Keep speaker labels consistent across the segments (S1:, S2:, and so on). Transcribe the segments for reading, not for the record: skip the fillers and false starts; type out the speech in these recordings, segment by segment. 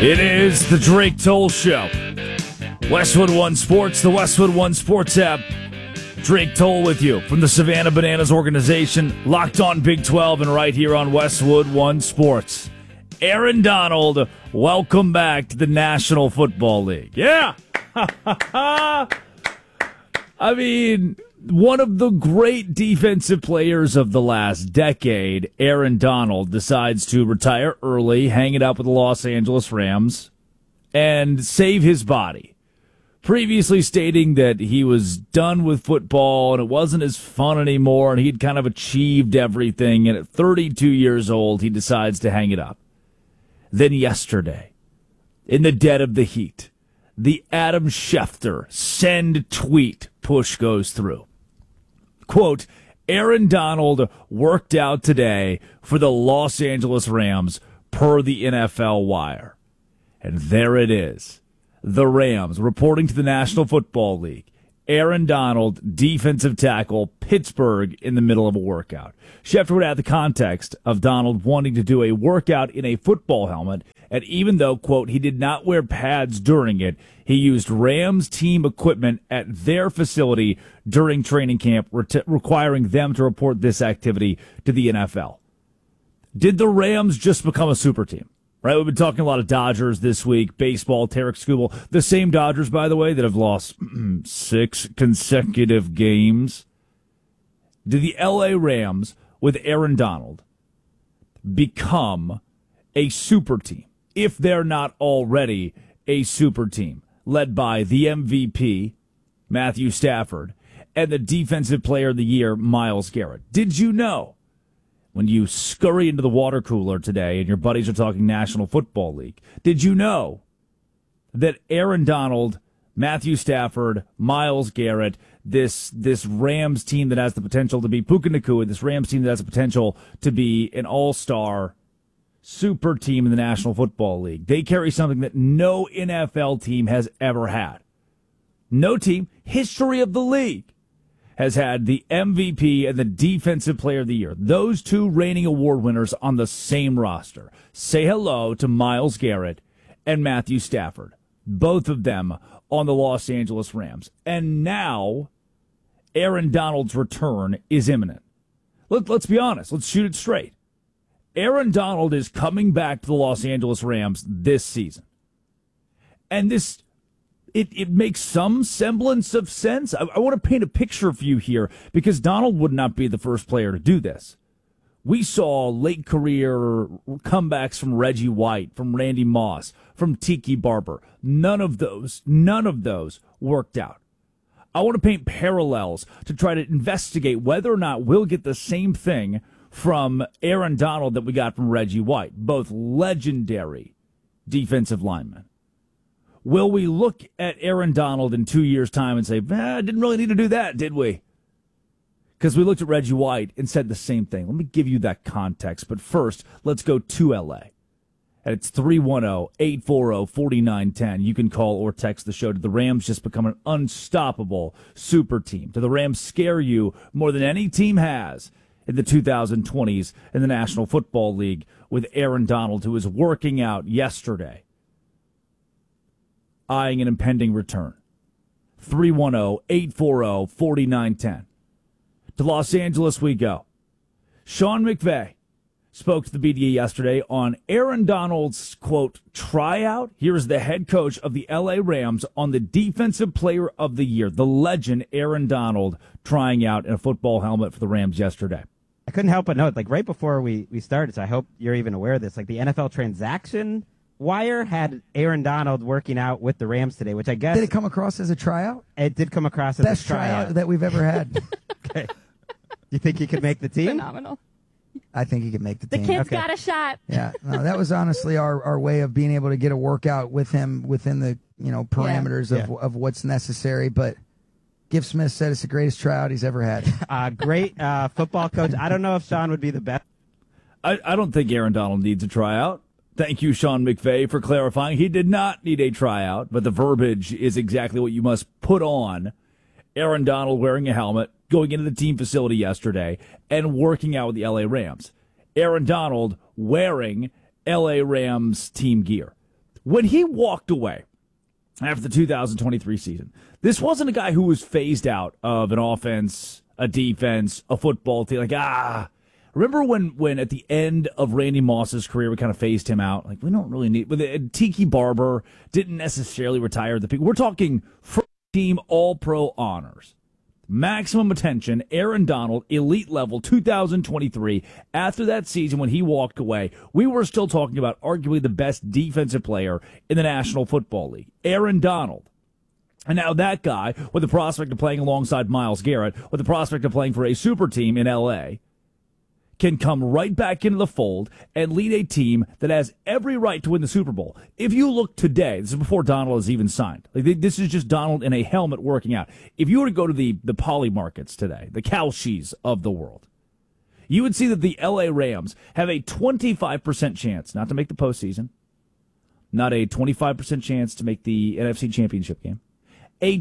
S1: It is the Drake Toll Show. Westwood One Sports, the Westwood One Sports app. Drake Toll with you from the Savannah Bananas organization, locked on Big 12 and right here on Westwood One Sports. Aaron Donald, welcome back to the National Football League. Yeah! I mean, one of the great defensive players of the last decade, Aaron Donald, decides to retire early, hang it up with the Los Angeles Rams, and save his body. Previously stating that he was done with football and it wasn't as fun anymore and he'd kind of achieved everything, and at 32 years old, he decides to hang it up. Then yesterday, in the dead of the heat, the Adam Schefter send tweet push goes through. Quote, Aaron Donald worked out today for the Los Angeles Rams per the NFL Wire. And there it is. The Rams reporting to the National Football League. Aaron Donald, defensive tackle, Pittsburgh, in the middle of a workout. Schefter would add the context of Donald wanting to do a workout in a football helmet, and even though, quote, he did not wear pads during it, he used Rams team equipment at their facility during training camp, requiring them to report this activity to the NFL. Did the Rams just become a super team? Right, we've been talking a lot of Dodgers this week, baseball, Tarek Skubal. The same Dodgers, by the way, that have lost 6 consecutive games. Do the L.A. Rams, with Aaron Donald, become a super team, if they're not already a super team, led by the MVP, Matthew Stafford, and the Defensive Player of the Year, Myles Garrett? Did you know? When you scurry into the water cooler today and your buddies are talking National Football League, did you know that Aaron Donald, Matthew Stafford, Myles Garrett, this Rams team that has the potential to be Puka Nacua, this Rams team that has the potential to be an all-star super team in the National Football League, they carry something that no NFL team has ever had. No team, history of the league, has had the MVP and the Defensive Player of the Year, those two reigning award winners, on the same roster. Say hello to Myles Garrett and Matthew Stafford, both of them on the Los Angeles Rams. And now Aaron Donald's return is imminent. Let's be honest. Let's shoot it straight. Aaron Donald is coming back to the Los Angeles Rams this season. And this... It makes some semblance of sense. I want to paint a picture for you here, because Donald would not be the first player to do this. We saw late career comebacks from Reggie White, from Randy Moss, from Tiki Barber. None of those worked out. I want to paint parallels to try to investigate whether or not we'll get the same thing from Aaron Donald that we got from Reggie White, both legendary defensive linemen. Will we look at Aaron Donald in 2 years' time and say, didn't really need to do that, did we? Because we looked at Reggie White and said the same thing. Let me give you that context. But first, let's go to L.A. And it's 310-840-4910. You can call or text the show. Did the Rams just become an unstoppable super team? Do the Rams scare you more than any team has in the 2020s in the National Football League with Aaron Donald, who was working out yesterday, eyeing an impending return? 310-840-4910. To Los Angeles we go. Sean McVay spoke to the media yesterday on Aaron Donald's, quote, tryout. Here's the head coach of the L.A. Rams on the Defensive Player of the Year, the legend Aaron Donald, trying out in a football helmet for the Rams yesterday.
S2: I couldn't help but note, like right before we started, so I hope you're even aware of this, like the NFL transaction Wire had Aaron Donald working out with the Rams today, which I guess...
S3: Did it come across as a tryout?
S2: It did come across as
S3: Best
S2: a tryout
S3: that we've ever had.
S2: Okay. You think he could make the team?
S4: Phenomenal.
S3: I think he could make the
S4: The
S3: team.
S4: kid's got a shot.
S3: Yeah, no, that was honestly our way of being able to get a workout with him within the parameters of what's necessary. But Giff Smith said it's the greatest tryout he's ever had.
S2: Great football coach. I don't know if Sean would be the best.
S1: I don't think Aaron Donald needs a tryout. Thank you, Sean McVay, for clarifying. He did not need a tryout, but the verbiage is exactly what you must put on. Aaron Donald wearing a helmet, going into the team facility yesterday, and working out with the L.A. Rams. Aaron Donald wearing L.A. Rams team gear. When he walked away after the 2023 season, this wasn't a guy who was phased out of an offense, a defense, a football team. Remember when at the end of Randy Moss's career, we kind of phased him out? Like, we don't really need. Tiki Barber didn't necessarily retire the peak. We're talking first team All-Pro honors. Maximum attention, Aaron Donald, elite level, 2023. After that season, when he walked away, we were still talking about arguably the best defensive player in the National Football League, Aaron Donald. And now that guy, with the prospect of playing alongside Myles Garrett, with the prospect of playing for a super team in L.A., can come right back into the fold and lead a team that has every right to win the Super Bowl. If you look today, this is before Donald has even signed. This is just Donald in a helmet working out. If you were to go to the poly markets today, the Kalshis of the world, you would see that the L.A. Rams have a 25% chance not to make the postseason, not a 25% chance to make the NFC Championship game, a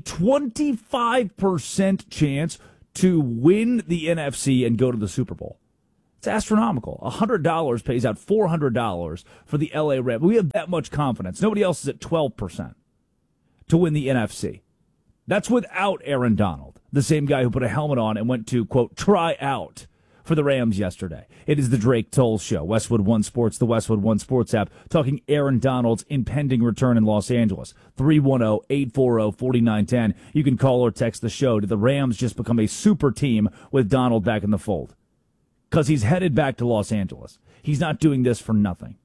S1: 25% chance to win the NFC and go to the Super Bowl. It's astronomical. $100 pays out $400 for the LA Rams. We have that much confidence. Nobody else is at 12% to win the NFC. That's without Aaron Donald, the same guy who put a helmet on and went to, quote, try out for the Rams yesterday. It is the Drake Toll Show. Westwood One Sports, the Westwood One Sports app, talking Aaron Donald's impending return in Los Angeles. 310-840-4910. You can call or text the show. Did the Rams just become a super team with Donald back in the fold? Because he's headed back to Los Angeles. He's not doing this for nothing.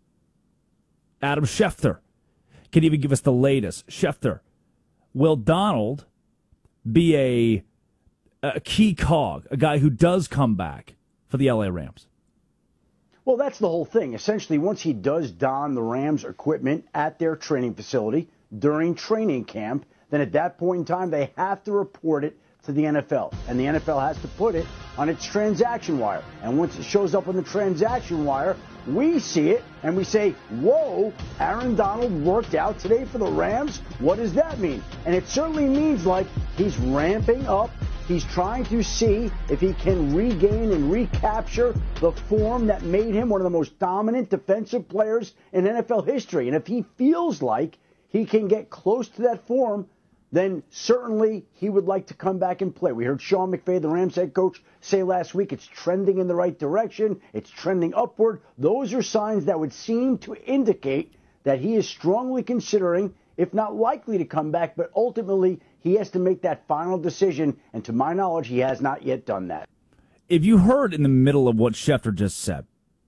S1: Adam Schefter can even give us the latest. Schefter, will Donald be a key cog, a guy who does come back for the LA Rams?
S4: Well, that's the whole thing. Essentially, once he does don the Rams equipment at their training facility during training camp, then at that point in time, they have to report it to the NFL, and the NFL has to put it on its transaction wire. And once it shows up on the transaction wire, we see it and we say, whoa, Aaron Donald worked out today for the Rams? What does that mean? And it certainly means like he's ramping up. He's trying to see if he can regain and recapture the form that made him one of the most dominant defensive players in NFL history. And if he feels like he can get close to that form, then certainly he would like to come back and play. We heard Sean McVay, the Rams head coach, say last week it's trending in the right direction. It's trending upward. Those are signs that would seem to indicate that he is strongly considering, if not likely to come back, but ultimately he has to make that final decision. And to my knowledge, he has not yet done that.
S1: If you heard in the middle of what Schefter just said,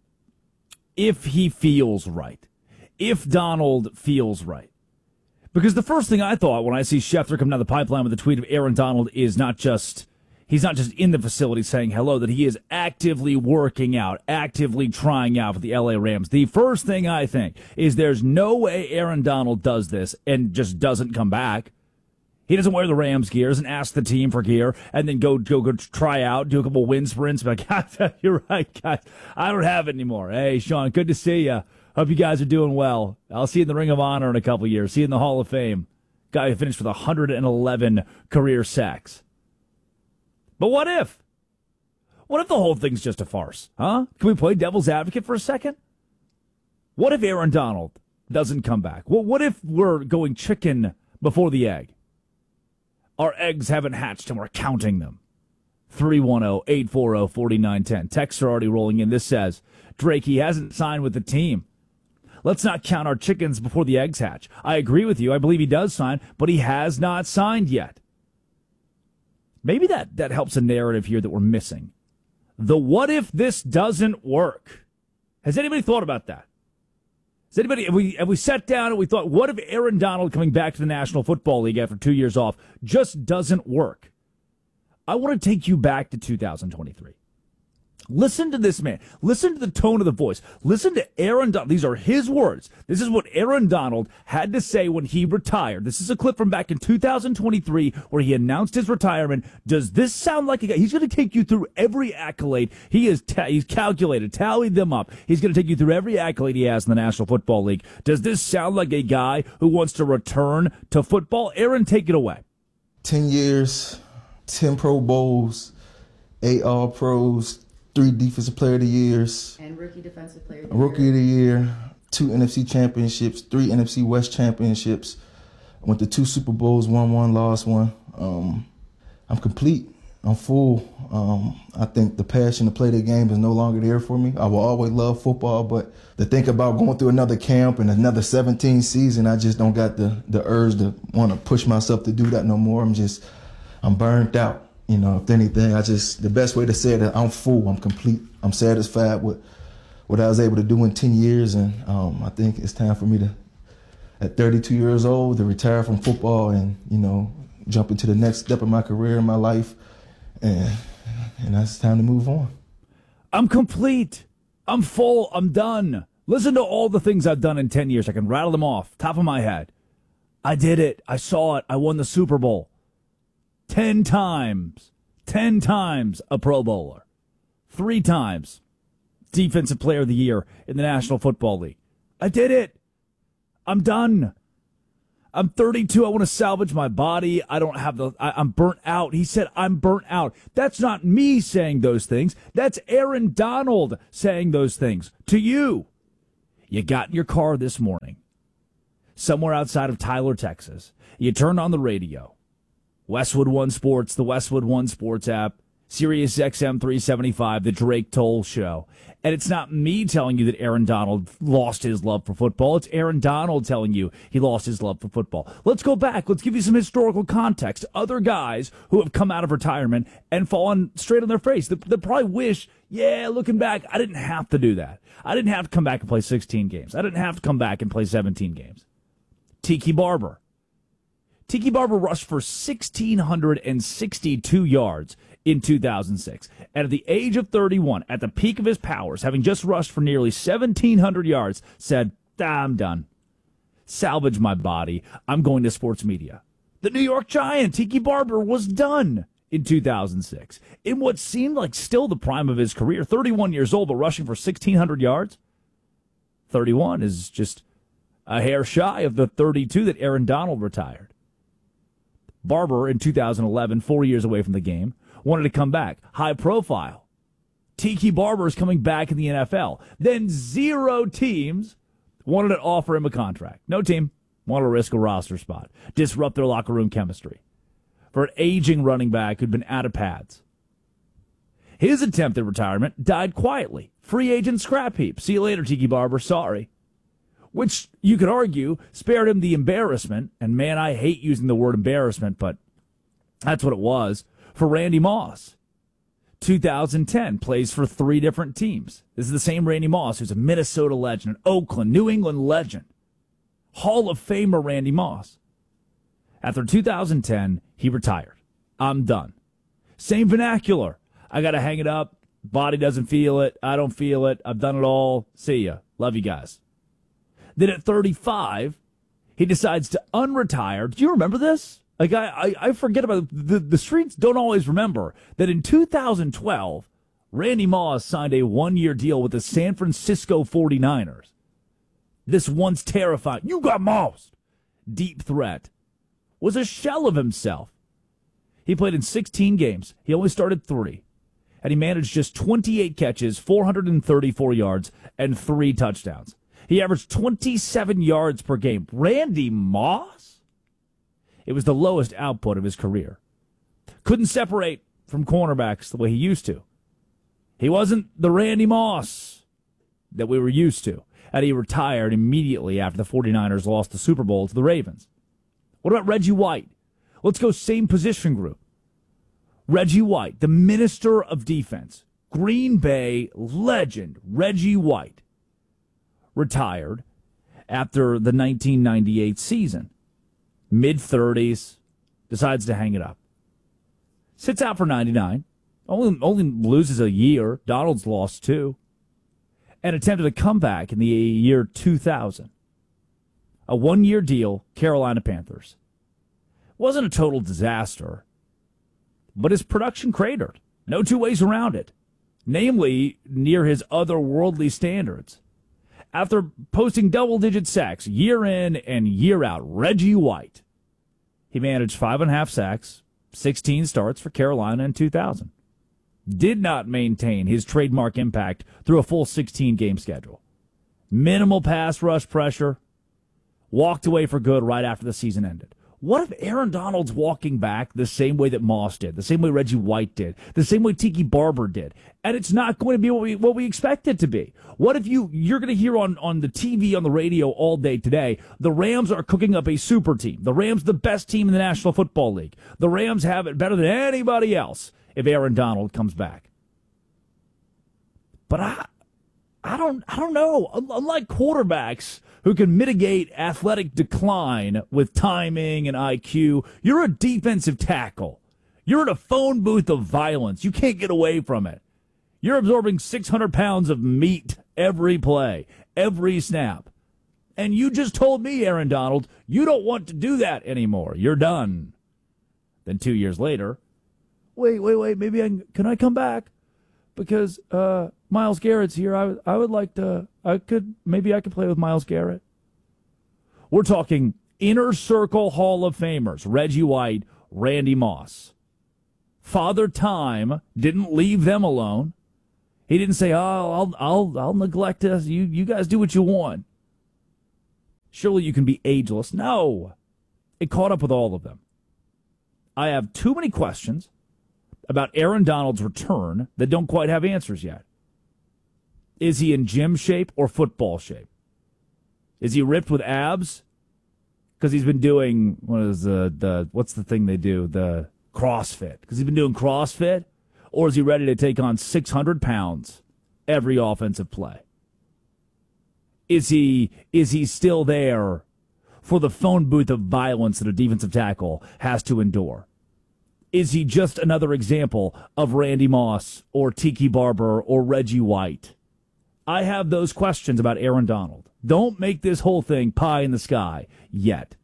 S1: if he feels right, if Donald feels right, because the first thing I thought when I see Schefter come down the pipeline with a tweet of Aaron Donald is he's not just in the facility saying hello, that he is actively working out, actively trying out for the LA Rams. The first thing I think is there's no way Aaron Donald does this and just doesn't come back. He doesn't wear the Rams gear, doesn't ask the team for gear, and then go try out, do a couple wind sprints. Like, you're right, guys. I don't have it anymore. Hey, Sean, good to see you. Hope you guys are doing well. I'll see you in the Ring of Honor in a couple years. See you in the Hall of Fame. Guy who finished with 111 career sacks. But what if? What if the whole thing's just a farce? Huh? Can we play devil's advocate for a second? What if Aaron Donald doesn't come back? Well, what if we're going chicken before the egg? Our eggs haven't hatched and we're counting them. 310-840-4910. Texts are already rolling in. This says, Drake, he hasn't signed with the team. Let's not count our chickens before the eggs hatch. I agree with you. I believe he does sign, but he has not signed yet. Maybe that helps a narrative here that we're missing. The what if this doesn't work? Has anybody thought about that? Has anybody, have we sat down and we thought, what if Aaron Donald coming back to the National Football League after 2 years off just doesn't work? I want to take you back to 2023. Listen to this man. Listen to the tone of the voice. Listen to Aaron Donald. These are his words. This is what Aaron Donald had to say when he retired. This is a clip from back in 2023 where he announced his retirement. Does this sound like a guy? He's going to take you through every accolade. He's calculated, tallied them up. He's going to take you through every accolade he has in the National Football League. Does this sound like a guy who wants to return to football? Aaron, take it away.
S5: 10 years, 10 Pro Bowls, 8 All-Pros, 3 Defensive Player of the Years.
S6: And Rookie Defensive Player of the
S5: Rookie of the Year. 2 NFC championships, 3 NFC West championships. I went to 2 Super Bowls, won one, lost one. I'm complete. I'm full. I think the passion to play the game is no longer there for me. I will always love football, but to think about going through another camp and another 17 season, I just don't got the urge to want to push myself to do that no more. I'm burnt out. You know, if anything, the best way to say it is I'm full. I'm complete. I'm satisfied with what I was able to do in 10 years, and I think it's time for me to, at 32 years old, to retire from football and, you know, jump into the next step of my career in my life, and that's time to move on.
S1: I'm complete. I'm full. I'm done. Listen to all the things I've done in 10 years. I can rattle them off, top of my head. I did it. I saw it. I won the Super Bowl. 10 times. 10 times a Pro Bowler. 3 times Defensive Player of the Year in the National Football League. I did it. I'm done. I'm 32. I want to salvage my body. I'm burnt out. He said, I'm burnt out. That's not me saying those things. That's Aaron Donald saying those things to you. You got in your car this morning, somewhere outside of Tyler, Texas. You turned on the radio. Westwood One Sports, the Westwood One Sports app, Sirius XM 375, the Drake Toll Show. And it's not me telling you that Aaron Donald lost his love for football. It's Aaron Donald telling you he lost his love for football. Let's go back. Let's give you some historical context. Other guys who have come out of retirement and fallen straight on their face. They probably wish, looking back, I didn't have to do that. I didn't have to come back and play 16 games. I didn't have to come back and play 17 games. Tiki Barber. Tiki Barber rushed for 1,662 yards in 2006. And at the age of 31, at the peak of his powers, having just rushed for nearly 1,700 yards, said, I'm done. Salvage my body. I'm going to sports media. The New York Giant, Tiki Barber, was done in 2006. In what seemed like still the prime of his career, 31 years old, but rushing for 1,600 yards. 31 is just a hair shy of the 32 that Aaron Donald retired. Barber, in 2011, 4 years away from the game, wanted to come back. High profile. Tiki Barber is coming back in the NFL. Then 0 teams wanted to offer him a contract. No team wanted to risk a roster spot, disrupt their locker room chemistry for an aging running back who'd been out of pads. His attempt at retirement died quietly. Free agent scrap heap. See you later, Tiki Barber. Sorry. Which you could argue spared him the embarrassment, and man, I hate using the word embarrassment, but that's what it was, for Randy Moss. 2010, plays for 3 different teams. This is the same Randy Moss who's a Minnesota legend, an Oakland, New England legend. Hall of Famer Randy Moss. After 2010, he retired. I'm done. Same vernacular. I got to hang it up. Body doesn't feel it. I don't feel it. I've done it all. See ya. Love you guys. Then at 35, he decides to unretire. Do you remember this? Like, I forget about it. The streets don't always remember that in 2012, Randy Moss signed a 1-year deal with the San Francisco 49ers. This once terrifying, you got mossed, deep threat, was a shell of himself. He played in 16 games. He only started 3. And he managed just 28 catches, 434 yards, and 3 touchdowns. He averaged 27 yards per game. Randy Moss? It was the lowest output of his career. Couldn't separate from cornerbacks the way he used to. He wasn't the Randy Moss that we were used to. And he retired immediately after the 49ers lost the Super Bowl to the Ravens. What about Reggie White? Let's go same position group. Reggie White, the minister of defense. Green Bay legend Reggie White. Retired after the 1998 season. Mid-30s, decides to hang it up. Sits out for 99. Only loses a year. Donald's lost 2. And attempted a comeback in the year 2000. A 1-year deal, Carolina Panthers. Wasn't a total disaster, but his production cratered. No 2 ways around it. Namely, near his otherworldly standards. After posting double-digit sacks year in and year out, Reggie White, he managed 5.5 sacks, 16 starts for Carolina in 2000. Did not maintain his trademark impact through a full 16-game schedule. minimal pass rush pressure, walked away for good right after the season ended. What if Aaron Donald's walking back the same way that Moss did, the same way Reggie White did, the same way Tiki Barber did, and it's not going to be what we expect it to be? What if you're going to hear on the TV, on the radio all day today, the Rams are cooking up a super team. The Rams, the best team in the National Football League. The Rams have it better than anybody else if Aaron Donald comes back. But I don't know. Unlike quarterbacks who can mitigate athletic decline with timing and IQ, you're a defensive tackle. You're in a phone booth of violence. You can't get away from it. You're absorbing 600 pounds of meat every play, every snap. And you just told me, Aaron Donald, you don't want to do that anymore. You're done. Then 2 years later, wait, maybe can I come back? Because Myles Garrett's here. I would like to. I could play with Myles Garrett. We're talking inner circle Hall of Famers: Reggie White, Randy Moss. Father Time didn't leave them alone. He didn't say, "Oh, I'll neglect this. You guys do what you want." Surely you can be ageless. No, it caught up with all of them. I have too many questions about Aaron Donald's return that don't quite have answers yet. Is he in gym shape or football shape? Is he ripped with abs? Because he's been doing, what's the thing they do? The CrossFit. Because he's been doing CrossFit? Or is he ready to take on 600 pounds every offensive play? Is he still there for the phone booth of violence that a defensive tackle has to endure? Is he just another example of Randy Moss or Tiki Barber or Reggie White? I have those questions about Aaron Donald. Don't make this whole thing pie in the sky yet.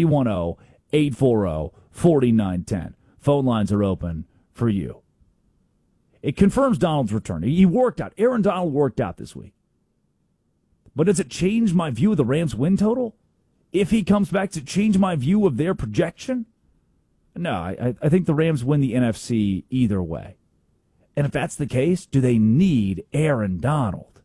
S1: 310-840-4910. Phone lines are open for you. It confirms Donald's return. He worked out. Aaron Donald worked out this week. But does it change my view of the Rams' win total? If he comes back, does it change my view of their projection? No, I think the Rams win the NFC either way. And if that's the case, do they need Aaron Donald?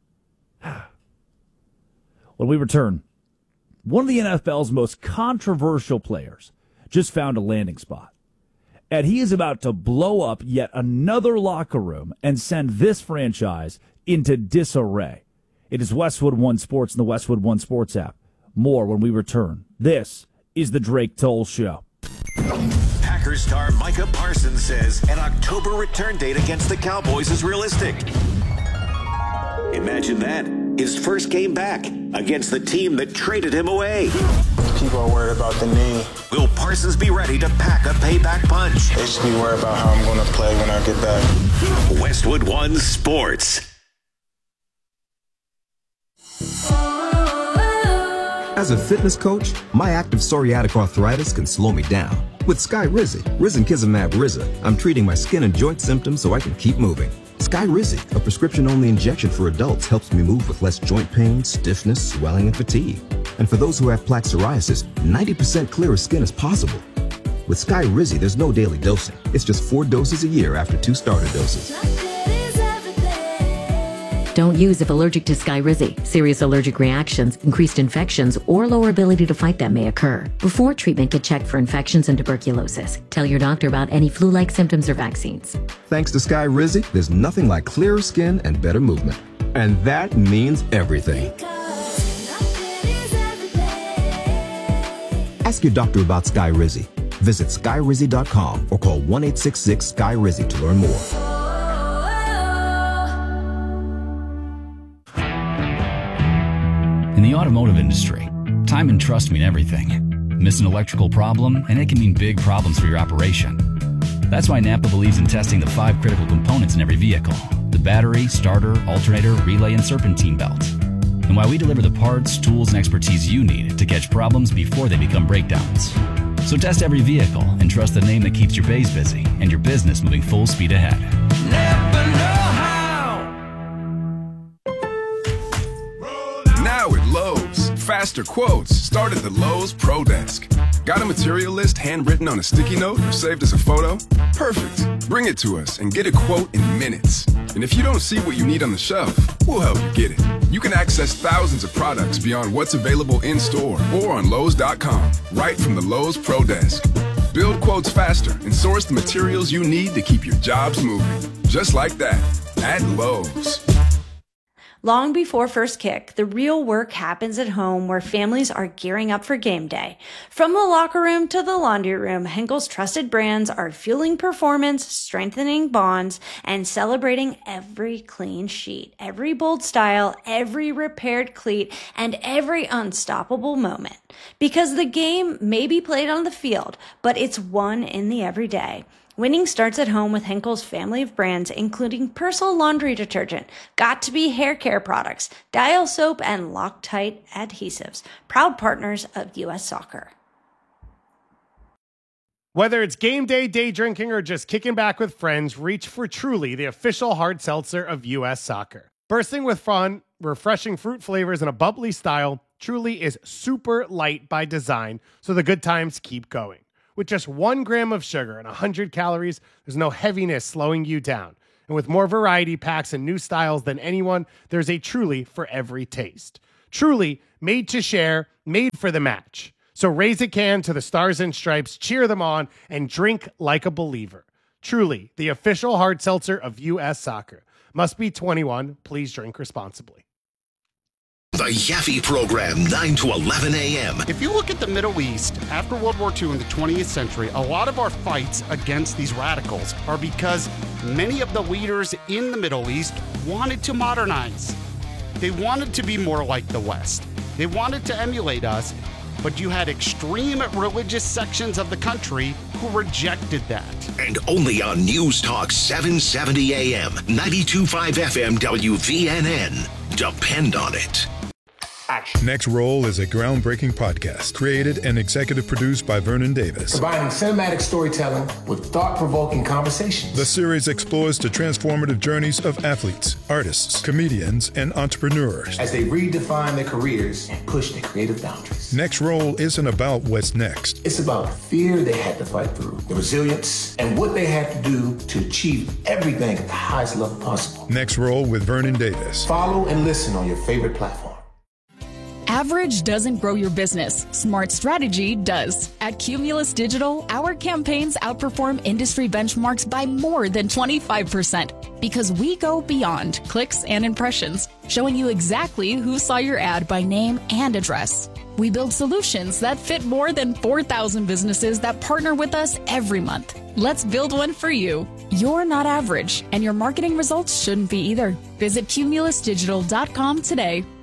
S1: When we return, one of the NFL's most controversial players just found a landing spot. And he is about to blow up yet another locker room and send this franchise into disarray. It is Westwood One Sports and the Westwood One Sports app. More when we return. This is the Drake Toll Show.
S6: Packers star Micah Parsons says an October return date against the Cowboys is realistic. Imagine that. His first game back against the team that traded him away.
S7: People are worried about the knee.
S6: Will Parsons be ready to pack a payback punch?
S7: They should be worried about how I'm going to play when I get back.
S6: Westwood One Sports.
S8: As a fitness coach, my active psoriatic arthritis can slow me down. With Skyrizi, Risankizumab Riza, I'm treating my skin and joint symptoms so I can keep moving. Skyrizi, a prescription-only injection for adults, helps me move with less joint pain, stiffness, swelling, and fatigue. And for those who have plaque psoriasis, 90% clearer skin is possible. With Skyrizi, there's no daily dosing. It's just 4 doses a year after 2 starter doses.
S9: Don't use if allergic to Skyrizi. Serious allergic reactions, increased infections, or lower ability to fight them may occur. Before treatment, get checked for infections and tuberculosis. Tell your doctor about any flu-like symptoms or vaccines.
S8: Thanks to Skyrizi, there's nothing like clearer skin and better movement. And that means everything. Ask your doctor about Skyrizi. Visit Skyrizi.com or call 1-866-SKY-RIZI to learn more.
S10: In the automotive industry, time and trust mean everything. Miss an electrical problem, and it can mean big problems for your operation. That's why Napa believes in testing the 5 critical components in every vehicle: the battery, starter, alternator, relay, and serpentine belt. And why we deliver the parts, tools, and expertise you need to catch problems before they become breakdowns. So test every vehicle and trust the name that keeps your bays busy and your business moving full speed ahead.
S11: Never know how.
S12: Now at Lowe's, faster quotes start at the Lowe's Pro Desk. Got a material list handwritten on a sticky note or saved as a photo? Perfect. Bring it to us and get a quote in minutes. And if you don't see what you need on the shelf, we'll help you get it. You can access thousands of products beyond what's available in-store or on Lowe's.com, right from the Lowe's Pro Desk. Build quotes faster and source the materials you need to keep your jobs moving. Just like that, at Lowe's.
S13: Long before first kick, the real work happens at home where families are gearing up for game day. From the locker room to the laundry room, Henkel's trusted brands are fueling performance, strengthening bonds, and celebrating every clean sheet, every bold style, every repaired cleat, and every unstoppable moment. Because the game may be played on the field, but it's won in the everyday. Winning starts at home with Henkel's family of brands, including Persil laundry detergent, Got2b hair care products, Dial soap, and Loctite adhesives. Proud partners of U.S. Soccer.
S14: Whether it's game day, day drinking, or just kicking back with friends, reach for Truly, the official hard seltzer of U.S. Soccer. Bursting with fun, refreshing fruit flavors, and a bubbly style, Truly is super light by design, so the good times keep going. With just 1 gram of sugar and 100 calories, there's no heaviness slowing you down. And with more variety packs and new styles than anyone, there's a Truly for every taste. Truly, made to share, made for the match. So raise a can to the Stars and Stripes, cheer them on, and drink like a believer. Truly, the official hard seltzer of U.S. Soccer. Must be 21. Please drink responsibly.
S15: The Yaffe Program, 9 to 11 a.m.
S16: If you look at the Middle East, after World War II in the 20th century, a lot of our fights against these radicals are because many of the leaders in the Middle East wanted to modernize. They wanted to be more like the West. They wanted to emulate us, but you had extreme religious sections of the country who rejected that.
S15: And only on News Talk 770 a.m., 92.5 FM WVNN. Depend on it.
S17: Next Roll is a groundbreaking podcast created and executive produced by Vernon Davis.
S18: Combining cinematic storytelling with thought-provoking conversations.
S17: The series explores the transformative journeys of athletes, artists, comedians, and entrepreneurs
S18: as they redefine their careers and push their creative boundaries.
S17: Next Roll isn't about what's next.
S18: It's about the fear they had to fight through, the resilience, and what they had to do to achieve everything at the highest level possible.
S17: Next Roll with Vernon Davis.
S18: Follow and listen on your favorite platform.
S19: Average doesn't grow your business. Smart strategy does. At Cumulus Digital, our campaigns outperform industry benchmarks by more than 25% because we go beyond clicks and impressions, showing you exactly who saw your ad by name and address. We build solutions that fit more than 4,000 businesses that partner with us every month. Let's build one for you. You're not average, and your marketing results shouldn't be either. Visit cumulusdigital.com today.